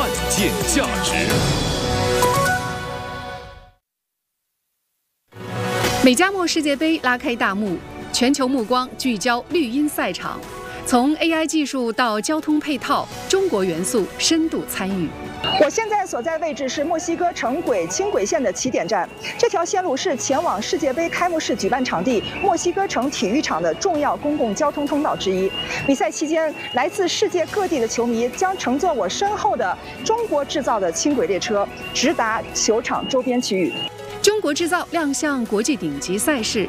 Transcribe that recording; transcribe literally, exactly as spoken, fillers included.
万件价值。 美加墨世界杯拉开大幕，全球目光聚焦绿茵赛场，从 A I 技术到交通配套，中国元素深度参与。 我现在所在位置是墨西哥城轨轻轨线的起点站，这条线路是前往世界杯开幕式举办场地墨西哥城体育场的重要公共交通通道之一。比赛期间，来自世界各地的球迷将乘坐我身后的中国制造的轻轨列车，直达球场周边区域。 中国制造亮相国际顶级赛事，